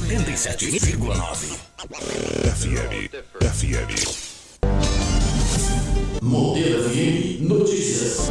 87,9. FM. Modelo FM Notícias.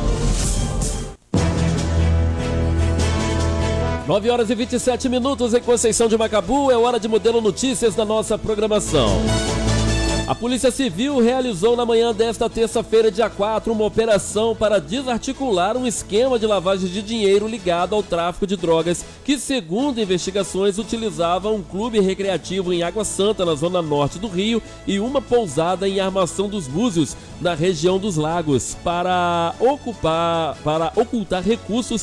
9h27 em Conceição de Macabu. É hora de Modelo Notícias da nossa programação. A Polícia Civil realizou na manhã desta terça-feira, dia 4, uma operação para desarticular um esquema de lavagem de dinheiro ligado ao tráfico de drogas que, segundo investigações, utilizava um clube recreativo em Água Santa, na zona norte do Rio, e uma pousada em Armação dos Búzios, na região dos Lagos, para ocultar recursos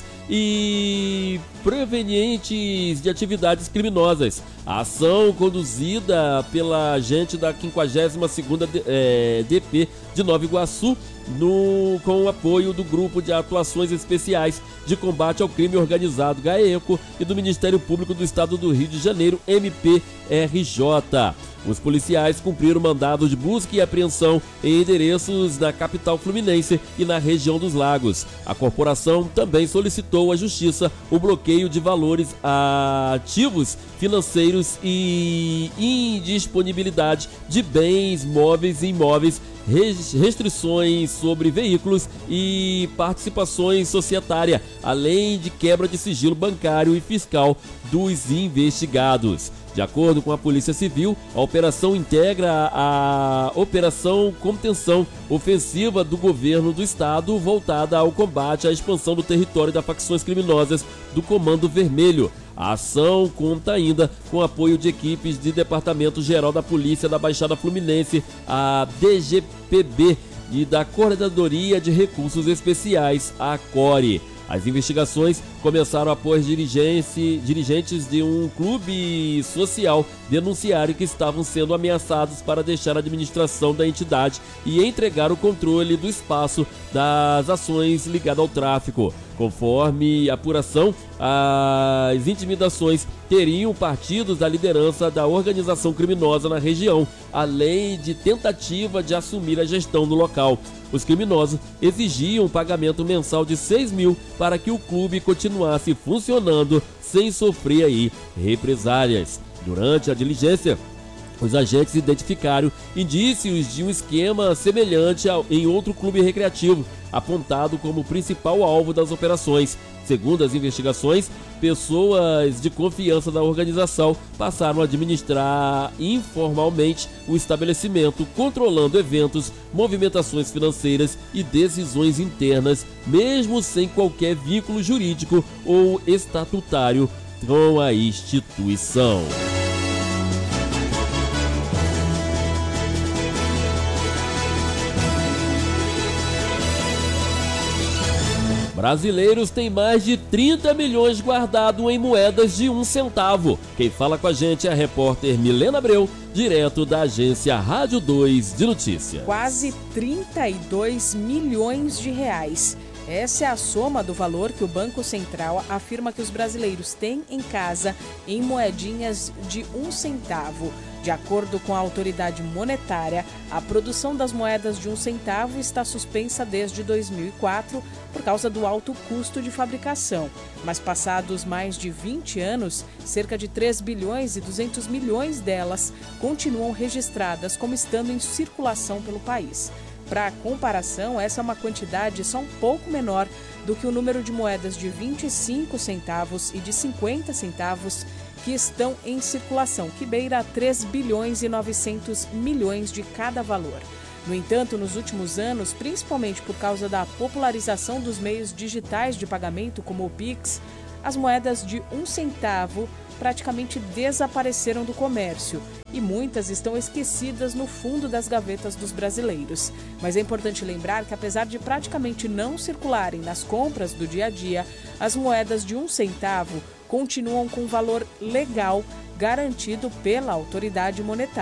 e provenientes de atividades criminosas. A ação, conduzida pela agente da 52ª DP de Nova Iguaçu, com o apoio do Grupo de Atuações Especiais de Combate ao Crime Organizado, GAECO, e do Ministério Público do Estado do Rio de Janeiro, MPRJ. Os policiais cumpriram mandado de busca e apreensão em endereços na capital fluminense e na região dos Lagos. A corporação também solicitou à Justiça o bloqueio de valores ativos financeiros e indisponibilidade de bens móveis e imóveis, restrições sobre veículos e participações societária, além de quebra de sigilo bancário e fiscal dos investigados. De acordo com a Polícia Civil, a operação integra a Operação Contenção Ofensiva do Governo do Estado, voltada ao combate à expansão do território das facções criminosas do Comando Vermelho. A ação conta ainda com apoio de equipes de Departamento Geral da Polícia da Baixada Fluminense, a DGPB, e da Coordenadoria de Recursos Especiais, a CORE. As investigações começaram após dirigentes de um clube social denunciarem que estavam sendo ameaçados para deixar a administração da entidade e entregar o controle do espaço das ações ligadas ao tráfico. Conforme a apuração, as intimidações teriam partido da liderança da organização criminosa na região, além de tentativa de assumir a gestão do local. Os criminosos exigiam um pagamento mensal de 6 mil para que o clube continuasse funcionando sem sofrer represálias. Durante a diligência, os agentes identificaram indícios de um esquema semelhante em outro clube recreativo, apontado como principal alvo das operações. Segundo as investigações, pessoas de confiança da organização passaram a administrar informalmente o estabelecimento, controlando eventos, movimentações financeiras e decisões internas, mesmo sem qualquer vínculo jurídico ou estatutário com a instituição. Brasileiros têm mais de 30 milhões guardados em moedas de 1 centavo. Quem fala com a gente é a repórter Milena Abreu, direto da agência Rádio 2 de Notícias. Quase 32 milhões de reais. Essa é a soma do valor que o Banco Central afirma que os brasileiros têm em casa em moedinhas de 1 centavo. De acordo com a autoridade monetária, a produção das moedas de 1 centavo está suspensa desde 2004 por causa do alto custo de fabricação. Mas passados mais de 20 anos, cerca de 3 bilhões e 200 milhões delas continuam registradas como estando em circulação pelo país. Para comparação, essa é uma quantidade só um pouco menor do que o número de moedas de 25 centavos e de 50 centavos que estão em circulação, que beira 3 bilhões e 900 milhões de cada valor. No entanto, nos últimos anos, principalmente por causa da popularização dos meios digitais de pagamento, como o Pix, as moedas de 1 centavo praticamente desapareceram do comércio e muitas estão esquecidas no fundo das gavetas dos brasileiros. Mas é importante lembrar que, apesar de praticamente não circularem nas compras do dia a dia, as moedas de 1 centavo continuam com valor legal garantido pela autoridade monetária.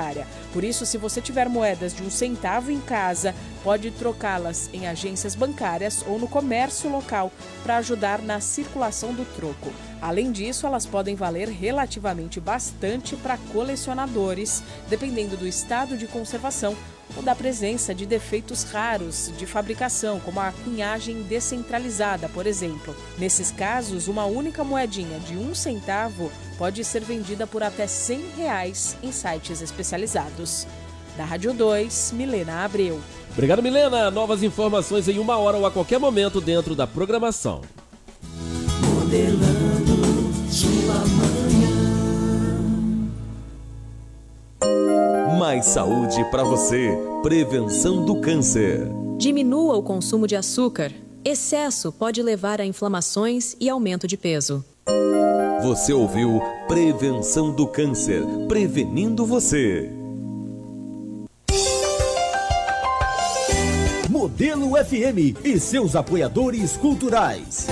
Por isso, se você tiver moedas de 1 centavo em casa, pode trocá-las em agências bancárias ou no comércio local para ajudar na circulação do troco. Além disso, elas podem valer relativamente bastante para colecionadores, dependendo do estado de conservação ou da presença de defeitos raros de fabricação, como a cunhagem descentralizada, por exemplo. Nesses casos, uma única moedinha de 1 centavo pode ser vendida por até R$100 em sites especializados. Da Rádio 2, Milena Abreu. Obrigado, Milena. Novas informações em 1 hora ou a qualquer momento dentro da programação. Modelando sua manhã. Mais saúde para você. Prevenção do câncer. Diminua o consumo de açúcar. Excesso pode levar a inflamações e aumento de peso. Você ouviu Prevenção do Câncer. Prevenindo você. Modelo FM e seus apoiadores culturais.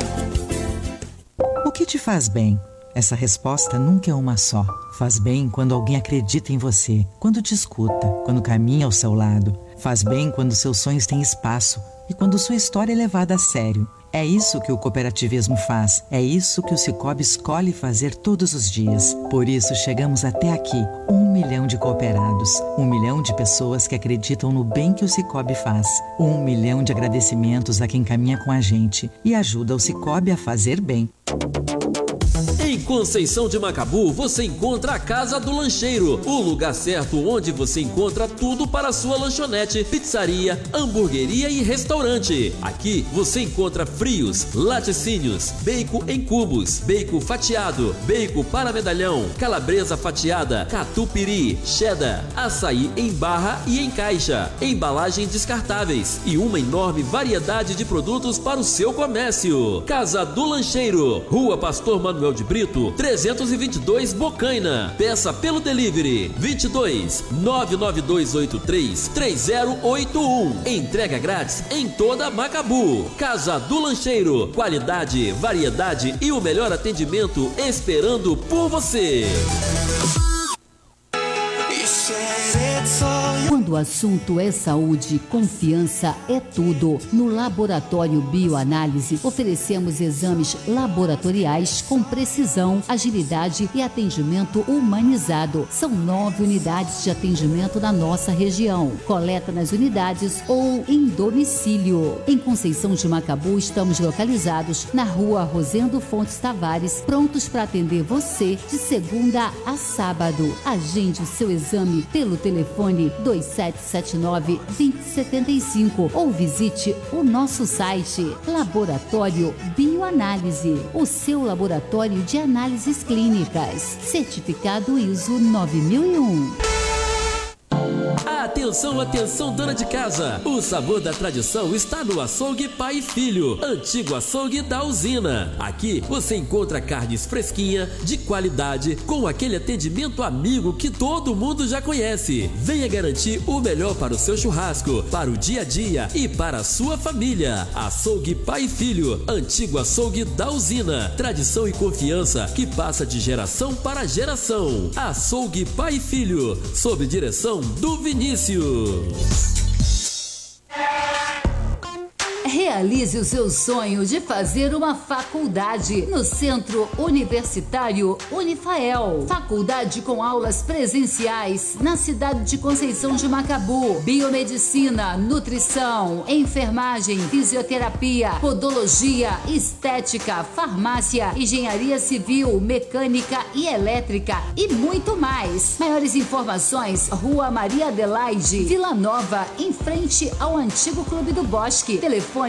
O que te faz bem? Essa resposta nunca é uma só. Faz bem quando alguém acredita em você, quando te escuta, quando caminha ao seu lado. Faz bem quando seus sonhos têm espaço e quando sua história é levada a sério. É isso que o cooperativismo faz. É isso que o Sicoob escolhe fazer todos os dias. Por isso chegamos até aqui. 1 milhão de cooperados. 1 milhão de pessoas que acreditam no bem que o Sicoob faz. 1 milhão de agradecimentos a quem caminha com a gente e ajuda o Sicoob a fazer bem. Em Conceição de Macabu, você encontra a Casa do Lancheiro, o lugar certo onde você encontra tudo para a sua lanchonete, pizzaria, hamburgueria e restaurante. Aqui você encontra frios, laticínios, bacon em cubos, bacon fatiado, bacon para medalhão, calabresa fatiada, catupiry, cheddar, açaí em barra e em caixa, embalagens descartáveis e uma enorme variedade de produtos para o seu comércio. Casa do Lancheiro, Rua Pastor Manuel de Brito, 322 Bocaina. Peça pelo delivery 22 99283 3081. Entrega grátis em toda Macabu. Casa do Lancheiro, qualidade, variedade e o melhor atendimento esperando por você. Quando o assunto é saúde, confiança é tudo. No Laboratório Bioanálise, oferecemos exames laboratoriais com precisão, agilidade e atendimento humanizado. São 9 unidades de atendimento na nossa região. Coleta nas unidades ou em domicílio. Em Conceição de Macabu, estamos localizados na Rua Rosendo Fontes Tavares, prontos para atender você de segunda a sábado. Agende o seu exame pelo telefone 2779-2075 ou visite o nosso site Laboratório Bioanálise, o seu laboratório de análises clínicas, certificado ISO 9001. Atenção, atenção, dona de casa! O sabor da tradição está no Açougue Pai e Filho, antigo açougue da usina. Aqui você encontra carnes fresquinhas, de qualidade, com aquele atendimento amigo que todo mundo já conhece. Venha garantir o melhor para o seu churrasco, para o dia a dia e para a sua família. Açougue Pai e Filho, antigo açougue da usina. Tradição e confiança que passa de geração para geração. Açougue Pai e Filho, sob direção do Vinícius. Realize o seu sonho de fazer uma faculdade no Centro Universitário Unifael. Faculdade com aulas presenciais na cidade de Conceição de Macabu. Biomedicina, nutrição, enfermagem, fisioterapia, podologia, estética, farmácia, engenharia civil, mecânica e elétrica e muito mais. Maiores informações, Rua Maria Adelaide, Vila Nova, em frente ao antigo Clube do Bosque. Telefone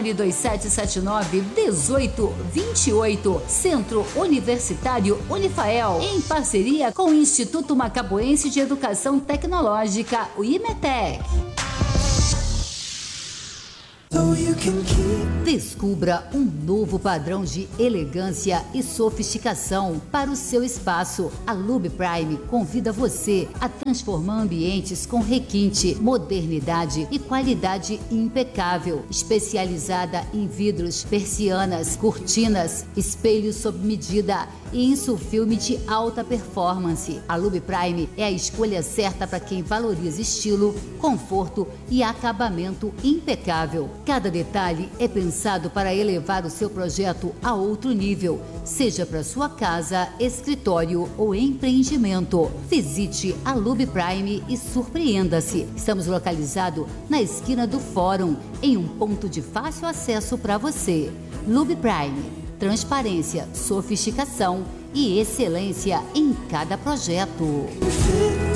2779-1828. Centro Universitário Unifael, em parceria com o Instituto Macabuense de Educação Tecnológica, o IMETEC. Descubra um novo padrão de elegância e sofisticação para o seu espaço. A Lube Prime convida você a transformar ambientes com requinte, modernidade e qualidade impecável. Especializada em vidros, persianas, cortinas, espelhos sob medida e insufilme de alta performance. A Lube Prime é a escolha certa para quem valoriza estilo, conforto e acabamento impecável. Cada detalhe é pensado para elevar o seu projeto a outro nível, seja para sua casa, escritório ou empreendimento. Visite a Lube Prime e surpreenda-se. Estamos localizados na esquina do Fórum, em um ponto de fácil acesso para você. Lube Prime. Transparência, sofisticação e excelência em cada projeto.